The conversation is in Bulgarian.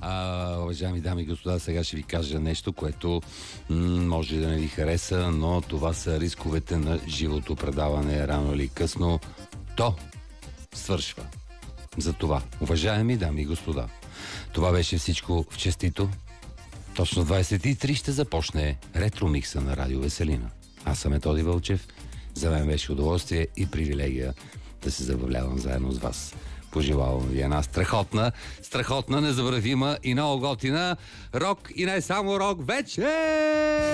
Уважаеми дами и господа, сега ще ви кажа нещо, което може да не ви хареса, но това са рисковете на живото предаване. Рано или късно то свършва. Затова, уважаеми дами и господа, това беше всичко в честито. Точно 23 ще започне ретро-микса на Радио Веселина. Аз съм Методи Вълчев. За мен беше удоволствие и привилегия да се забавлявам заедно с вас. Пожелавам ви една страхотна, незабравима и много готина рок и не само рок вече!